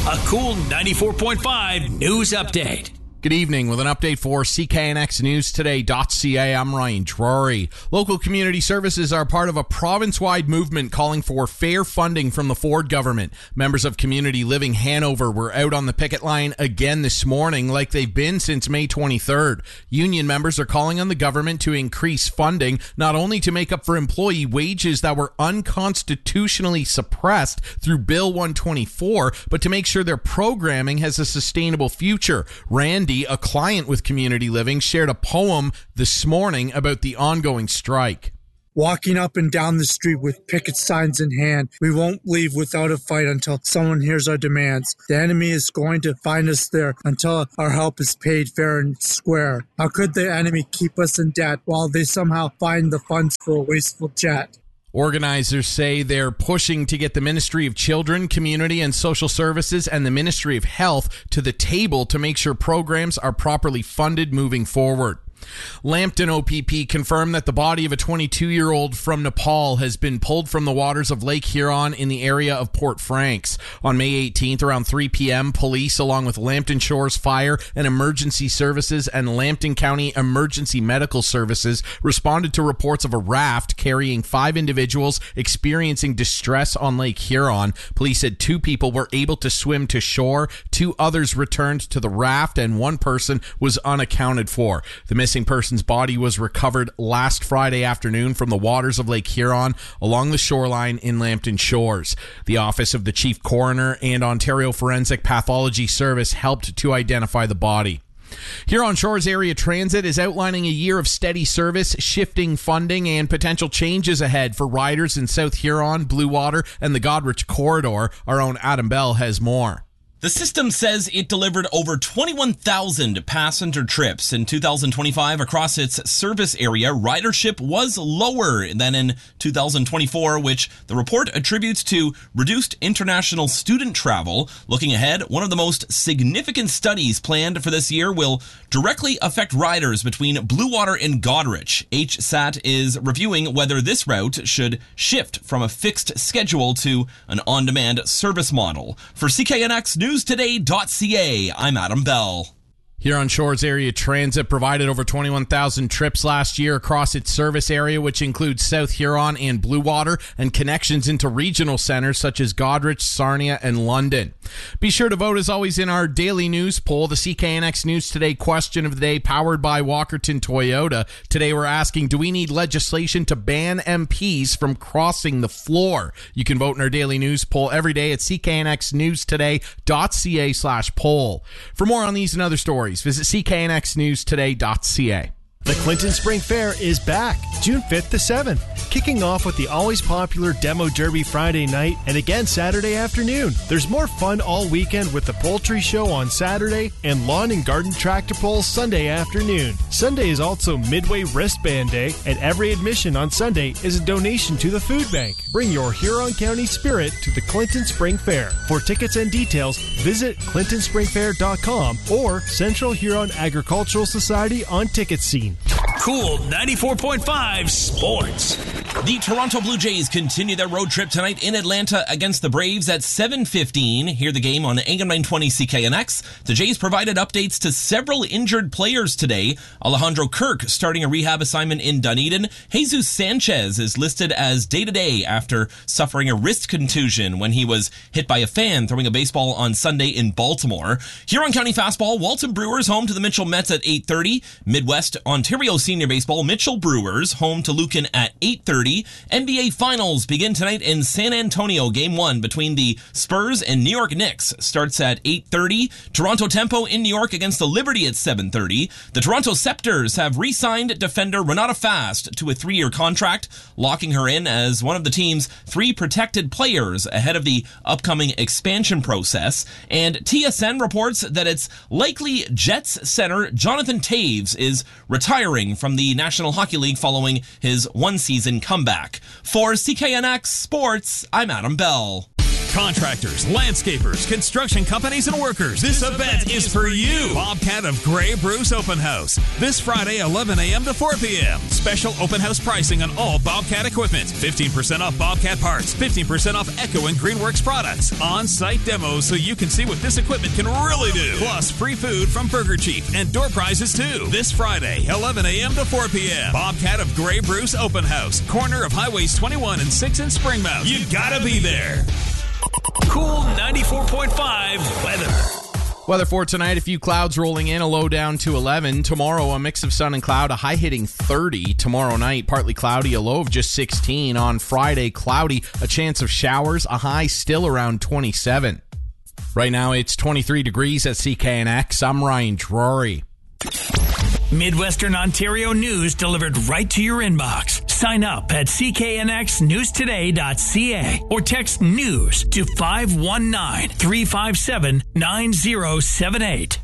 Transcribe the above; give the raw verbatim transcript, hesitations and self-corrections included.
A cool ninety-four point five news update. Good evening. With an update for C K N X News Today dot C A, I'm Ryan Drury. Local community services are part of a province-wide movement calling for fair funding from the Ford government. Members of Community Living Hanover were out on the picket line again this morning, like they've been since May twenty-third. Union members are calling on the government to increase funding, not only to make up for employee wages that were unconstitutionally suppressed through Bill one twenty-four, but to make sure their programming has a sustainable future. Randy, a client with Community Living, shared a poem this morning about the ongoing strike. Walking up and down the street with picket signs in hand, we won't leave without a fight until someone hears our demands. The enemy is going to find us there until our help is paid fair and square. How could the enemy keep us in debt while they somehow find the funds for a wasteful jet? Organizers say they're pushing to get the Ministry of Children, Community and Social Services and the Ministry of Health to the table to make sure programs are properly funded moving forward. Lambton O P P confirmed that the body of a twenty-two-year-old from Nepal has been pulled from the waters of Lake Huron in the area of Port Franks. On May eighteenth, around three p.m., police, along with Lambton Shores Fire and Emergency Services and Lambton County Emergency Medical Services, responded to reports of a raft carrying five individuals experiencing distress on Lake Huron. Police said two people were able to swim to shore, two others returned to the raft, and one person was unaccounted for. The missing person's body was recovered last Friday afternoon from the waters of Lake Huron along the shoreline in Lambton Shores. The Office of the Chief Coroner and Ontario Forensic Pathology Service helped to identify the body. Huron Shores Area Transit is outlining a year of steady service, shifting funding, and potential changes ahead for riders in South Huron, Blue Water, and the Goderich Corridor. Our own Adam Bell has more. The system says it delivered over twenty-one thousand passenger trips in two thousand twenty-five across its service area. Ridership was lower than in two thousand twenty-four, which the report attributes to reduced international student travel. Looking ahead, one of the most significant studies planned for this year will directly affect riders between Blue Water and Goderich. H S A T is reviewing whether this route should shift from a fixed schedule to an on-demand service model. For C K N X News Today dot C A, I'm Adam Bell. Huron Shores Area Transit provided over twenty-one thousand trips last year across its service area, which includes South Huron and Blue Water, and connections into regional centers such as Goderich, Sarnia, and London. Be sure to vote as always in our daily news poll, the C K N X News Today question of the day, powered by Walkerton Toyota. Today we're asking, do we need legislation to ban M Ps from crossing the floor? You can vote in our daily news poll every day at C K N X News Today dot C A slash poll. For more on these and other stories, visit C K N X News Today dot C A. The Clinton Spring Fair is back, June fifth to seventh, kicking off with the always popular Demo Derby Friday night and again Saturday afternoon. There's more fun all weekend with the Poultry Show on Saturday and Lawn and Garden Tractor Pulls Sunday afternoon. Sunday is also Midway Wristband Day, and every admission on Sunday is a donation to the food bank. Bring your Huron County spirit to the Clinton Spring Fair. For tickets and details, visit clinton spring fair dot com or Central Huron Agricultural Society on Ticket Scene. Cool ninety-four point five Sports. The Toronto Blue Jays continue their road trip tonight in Atlanta against the Braves at seven fifteen. Hear the game on A M nine twenty C K N X. The Jays provided updates to several injured players today. Alejandro Kirk starting a rehab assignment in Dunedin. Jesus Sanchez is listed as day-to-day after suffering a wrist contusion when he was hit by a fan throwing a baseball on Sunday in Baltimore. Huron County Fastball, Walton Brewers home to the Mitchell Mets at eight thirty. Midwest Ontario Senior Baseball, Mitchell Brewers home to Lucan at eight thirty. N B A Finals begin tonight in San Antonio. Game one between the Spurs and New York Knicks starts at eight thirty. Toronto Tempo in New York against the Liberty at seven thirty. The Toronto Scepters have re-signed defender Renata Fast to a three-year contract, locking her in as one of the team's three protected players ahead of the upcoming expansion process. And T S N reports that it's likely Jets center Jonathan Taves is retiring from the National Hockey League following his one-season comeback. For C K N X Sports, I'm Adam Bell. Contractors, landscapers, construction companies, and workers, this, this event, event is for you. Bobcat of Gray Bruce Open House. This Friday, eleven a.m. to four p.m. Special open house pricing on all Bobcat equipment. fifteen percent off Bobcat parts. fifteen percent off Echo and Greenworks products. On-site demos so you can see what this equipment can really do. Plus, free food from Burger Chief and door prizes too. This Friday, eleven a.m. to four p.m. Bobcat of Gray Bruce Open House. Corner of Highways twenty-one and six in Springmount. You gotta be there. Cool ninety-four point five weather. Weather for tonight, a few clouds rolling in, a low down to eleven. Tomorrow, a mix of sun and cloud, a high hitting thirty. Tomorrow night, partly cloudy, a low of just sixteen. On Friday, cloudy, a chance of showers, a high still around twenty-seven. Right now, it's twenty-three degrees at C K N X. I'm Ryan Drury. Midwestern Ontario news delivered right to your inbox. Sign up at c k n x news today dot c a or text news to five one nine, three five seven, nine zero seven eight.